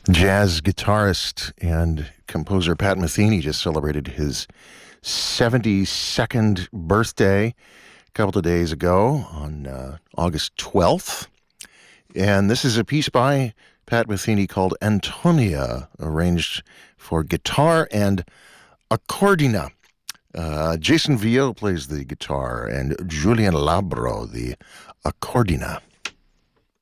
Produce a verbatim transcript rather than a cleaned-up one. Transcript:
Jazz guitarist and composer Pat Metheny just celebrated his seventy-second birthday a couple of days ago on uh, August twelfth. And this is a piece by Pat Metheny called Antonia, arranged for guitar and accordina. Uh, Jason Vio plays the guitar and Julian Labro the accordina.